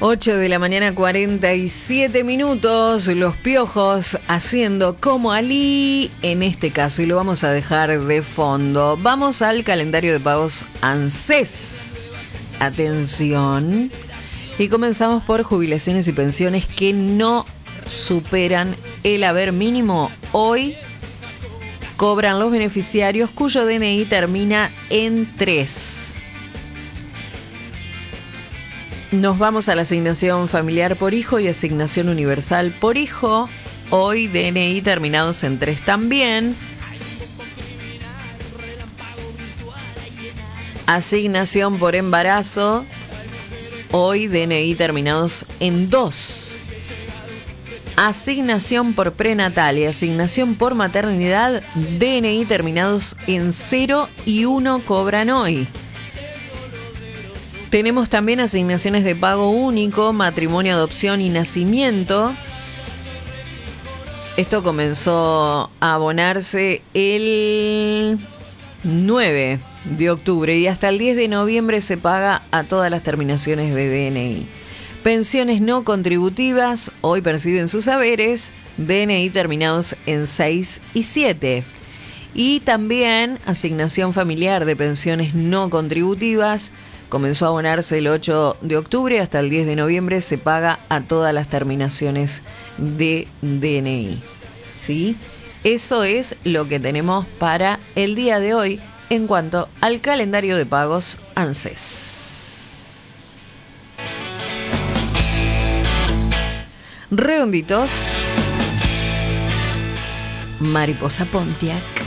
8 de la mañana, 47 minutos. Los Piojos haciendo como Ali en este caso, y lo vamos a dejar de fondo. Vamos al calendario de pagos ANSES. Atención. Y comenzamos por jubilaciones y pensiones que no superan el haber mínimo. Hoy cobran los beneficiarios cuyo DNI termina en 3. Nos vamos a la asignación familiar por hijo y asignación universal por hijo. Hoy DNI terminados en 3 también. Asignación por embarazo. Hoy DNI terminados en 2. Asignación por prenatal y asignación por maternidad. DNI terminados en 0 y 1 cobran hoy. Tenemos también asignaciones de pago único, matrimonio, adopción y nacimiento. Esto comenzó a abonarse el 9 de octubre y hasta el 10 de noviembre se paga a todas las terminaciones de DNI. Pensiones no contributivas, hoy perciben sus haberes, DNI terminados en 6 y 7. Y también asignación familiar de pensiones no contributivas. Comenzó a abonarse el 8 de octubre, hasta el 10 de noviembre se paga a todas las terminaciones de DNI. ¿Sí? Eso es lo que tenemos para el día de hoy en cuanto al calendario de pagos ANSES. Redonditos. Mariposa Pontiac.